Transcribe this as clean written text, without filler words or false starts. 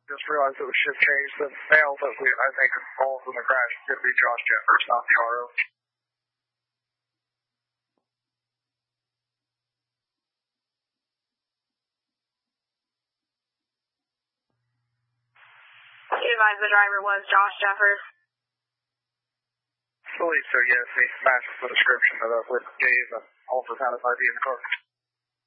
just realized it was shift change. The male that I think is involved in the crash is going to be Josh Jeffers, not the RO. You advised the driver was Josh Jeffers? I believe so, yes. He matches the description that I gave and also had his ID in the car.